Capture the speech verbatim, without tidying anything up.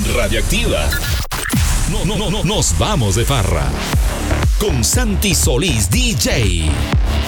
Radioactiva. No, no, no, no, nos vamos de farra con Santi Solís D J.